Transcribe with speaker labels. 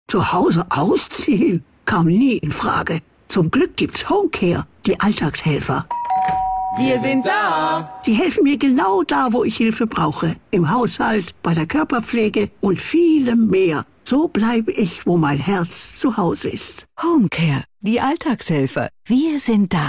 Speaker 1: Zu Hause ausziehen? Kam nie in Frage. Zum Glück gibt's Homecare, die Alltagshelfer.
Speaker 2: Wir sind da.
Speaker 1: Sie helfen mir genau da, wo ich Hilfe brauche. Im Haushalt, bei der Körperpflege und vielem mehr. So bleibe ich, wo mein Herz zu Hause ist.
Speaker 3: Homecare, die Alltagshelfer. Wir sind da.